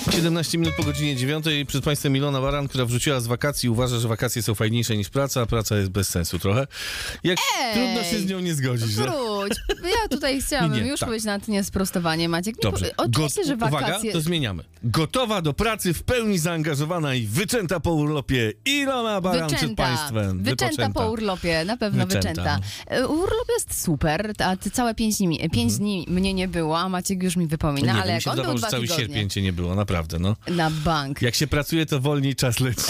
17 minut po godzinie 9. Przed Państwem Ilona Baran, która wróciła z wakacji, uważa, że wakacje są fajniejsze niż praca, a praca jest bez sensu trochę. Trudno się z nią nie zgodzić. Wróć. Ja tutaj chciałabym już powiedzieć na antenie sprostowanie, Maciek. Dobrze. Oczywiście, że wakacje... Uwaga, to zmieniamy. Gotowa do pracy, w pełni zaangażowana i wyczęta po urlopie Ilona Baran przed Państwem. Wyczęta po urlopie, na pewno wyczęta. Urlop jest super, a ty całe 5 dni mnie nie było, a Maciek już mi wypomina, nie ale wiem, jak mi się on wydawało, był że 2 cały tygodnie... sierpień cię nie było, naprawdę, no. Na bank. Jak się pracuje, to wolniej czas leci.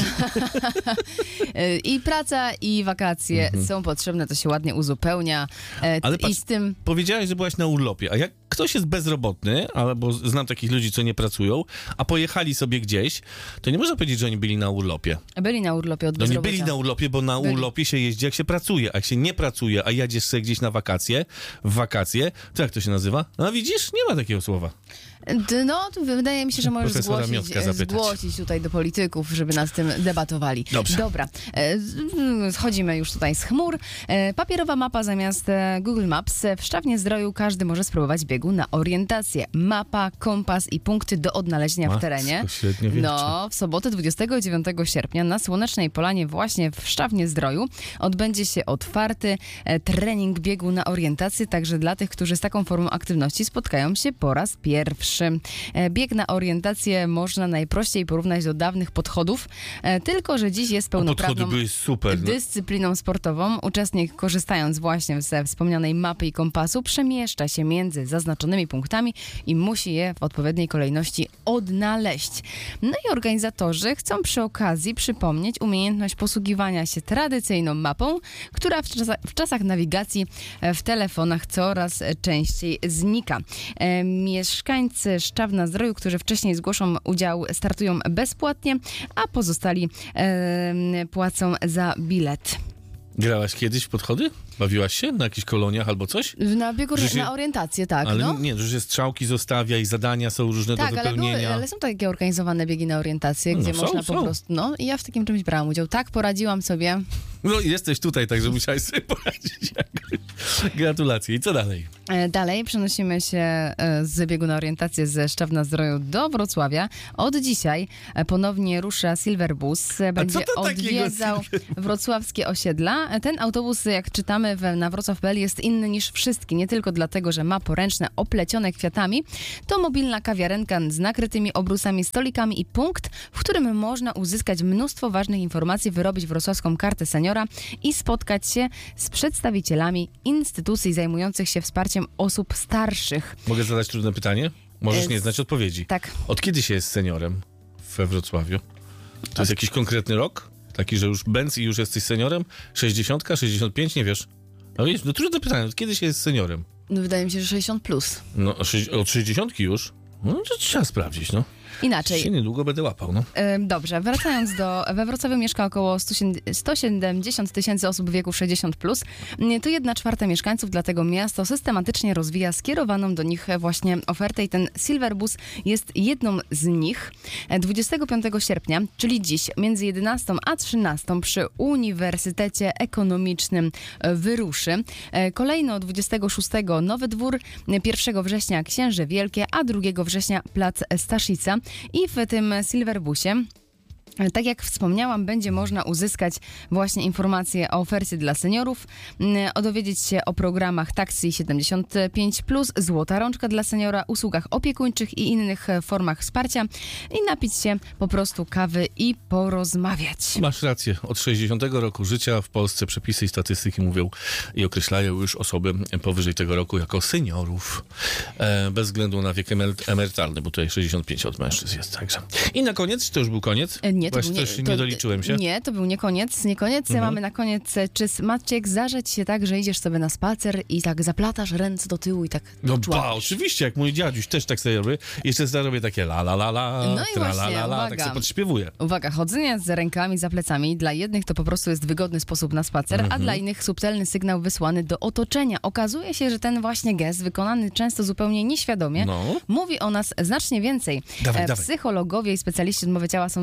I praca, i wakacje są potrzebne, to się ładnie uzupełnia. Ale patrz, i z tym... powiedziałaś, że byłaś na urlopie, a jak ktoś jest bezrobotny, albo znam takich ludzi, co nie pracują, a pojechali sobie gdzieś, to nie można powiedzieć, że oni byli na urlopie. Byli na urlopie od No nie bezrobocia. byli na urlopie, bo na urlopie się jeździ, jak się pracuje. A jak się nie pracuje, a jedziesz sobie gdzieś na wakacje, to jak to się nazywa? No widzisz, nie ma takiego słowa. No, to wydaje mi się, że możesz zgłosić tutaj do polityków, żeby nad tym debatowali. Dobrze. Dobra, schodzimy już tutaj z chmur. Papierowa mapa zamiast Google Maps. W Szczawnie-Zdroju każdy może spróbować biegu na orientację. Mapa, kompas i punkty do odnalezienia w terenie. No, w sobotę 29 sierpnia na Słonecznej Polanie właśnie w Szczawnie-Zdroju odbędzie się otwarty trening biegu na orientację, także dla tych, którzy z taką formą aktywności spotkają się po raz pierwszy. Bieg na orientację można najprościej porównać do dawnych podchodów, tylko że dziś jest pełnoprawną dyscypliną sportową. Uczestnik, korzystając właśnie ze wspomnianej mapy i kompasu, przemieszcza się między zaznaczonymi punktami i musi je w odpowiedniej kolejności odnaleźć. No i organizatorzy chcą przy okazji przypomnieć umiejętność posługiwania się tradycyjną mapą, która w czasach nawigacji w telefonach coraz częściej znika. Mieszkańcy Szczawna-Zdroju, którzy wcześniej zgłoszą udział, startują bezpłatnie, a pozostali płacą za bilet. Grałaś kiedyś w podchody? Bawiłaś się na jakichś koloniach albo coś? Na biegu na orientację, tak. Ale no. nie, że się strzałki zostawia i zadania są różne do wypełnienia. Ale są takie organizowane biegi na orientację, gdzie można po prostu... No i ja w takim czymś brałam udział. Tak, poradziłam sobie. No i jesteś tutaj, także musiałeś sobie poradzić. Gratulacje. I co dalej? Dalej przenosimy się z biegu na orientację ze Szczawna-Zdroju do Wrocławia. Od dzisiaj ponownie rusza Silverbus. Będzie odwiedzał wrocławskie osiedla. Ten autobus, jak czytamy na Wrocław.pl, jest inny niż wszystkie. Nie tylko dlatego, że ma poręczne oplecione kwiatami. To mobilna kawiarenka z nakrytymi obrusami, stolikami i punkt, w którym można uzyskać mnóstwo ważnych informacji, wyrobić wrocławską kartę seniora i spotkać się z przedstawicielami instytucji zajmujących się wsparciem osób starszych. Mogę zadać trudne pytanie? Możesz nie znać odpowiedzi. Tak. Od kiedy się jest seniorem we Wrocławiu? To jest jakiś konkretny rok? Taki, że już bęc i już jesteś seniorem? 60, 65, nie wiesz? No wiesz, no trudne pytanie, od kiedy się jest seniorem? No wydaje mi się, że 60+. No od 60 już? No to trzeba sprawdzić, no. Inaczej. Się niedługo będę łapał, no. Dobrze, wracając we Wrocławiu mieszka około 170 tysięcy osób w wieku 60+. To 1/4 mieszkańców, dlatego miasto systematycznie rozwija skierowaną do nich właśnie ofertę i ten Silverbus jest jedną z nich. 25 sierpnia, czyli dziś, między 11 a 13 przy Uniwersytecie Ekonomicznym wyruszy. Kolejno 26 Nowy Dwór, 1 września Księże Wielkie, a 2 września Plac Staszica. I w tym Silverbusie, tak jak wspomniałam, będzie można uzyskać właśnie informacje o ofercie dla seniorów, dowiedzieć się o programach Taxi 75+, Złota Rączka dla seniora, usługach opiekuńczych i innych formach wsparcia i napić się po prostu kawy i porozmawiać. Masz rację. Od 60 roku życia w Polsce przepisy i statystyki mówią i określają już osoby powyżej tego roku jako seniorów. Bez względu na wiek emerytalny, bo tutaj 65 od mężczyzn jest. Także. I na koniec, czy to już był koniec? Nie, nie doliczyłem się? Nie, to był nie koniec. Mamy na koniec, czy Maciek zarzeć się tak, że idziesz sobie na spacer i tak zaplatasz ręce do tyłu i tak oczywiście, jak mój dziaduś też tak sobie robi. Jeszcze zarobię takie la la la la, no i właśnie, tak sobie podśpiewuję. Uwaga, chodzenie z rękami za plecami dla jednych to po prostu jest wygodny sposób na spacer, a dla innych subtelny sygnał wysłany do otoczenia. Okazuje się, że ten właśnie gest, wykonany często zupełnie nieświadomie, mówi o nas znacznie więcej. Dawaj. Psychologowie i specjaliści odmowy ciała są zgodni.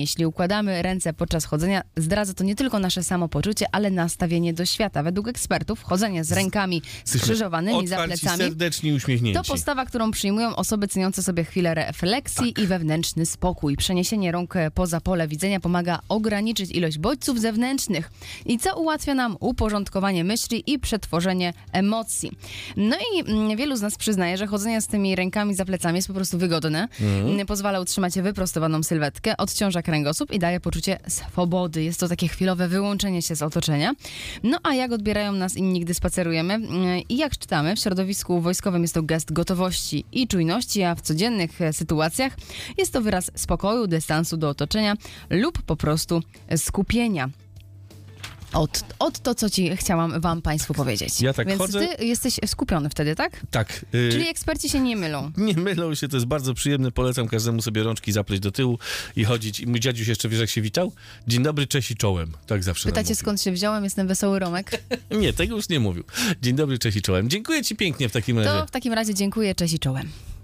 Jeśli układamy ręce podczas chodzenia, zdradza to nie tylko nasze samopoczucie, ale nastawienie do świata. Według ekspertów chodzenie z rękami skrzyżowanymi za Otwarci, plecami serdeczni, uśmiechnięci. to postawa, którą przyjmują osoby ceniące sobie chwilę refleksji i wewnętrzny spokój. Przeniesienie rąk poza pole widzenia pomaga ograniczyć ilość bodźców zewnętrznych i co ułatwia nam uporządkowanie myśli i przetworzenie emocji. No i wielu z nas przyznaje, że chodzenie z tymi rękami za plecami jest po prostu wygodne. Pozwala utrzymać wyprostowaną sylwetkę, odciąża kręgosłup i daje poczucie swobody. Jest to takie chwilowe wyłączenie się z otoczenia. No a jak odbierają nas inni, gdy spacerujemy? I jak czytamy, w środowisku wojskowym jest to gest gotowości i czujności, a w codziennych sytuacjach jest to wyraz spokoju, dystansu do otoczenia lub po prostu skupienia. Od to, co chciałam państwu powiedzieć. Ja tak Więc chodzę. ty jesteś skupiony wtedy, tak? Tak. Czyli eksperci się nie mylą. Nie mylą się, to jest bardzo przyjemne. Polecam każdemu sobie rączki zapleć do tyłu i chodzić. I mój dziadziuś jeszcze, wiesz, jak się witał? Dzień dobry, cześć i czołem. Tak zawsze nam Pytacie, mówił. skąd się wziąłem? Jestem Wesoły Romek. Nie, tego już nie mówił. Dzień dobry, cześć i czołem. Dziękuję ci pięknie w takim razie. To w takim razie dziękuję, cześć i czołem.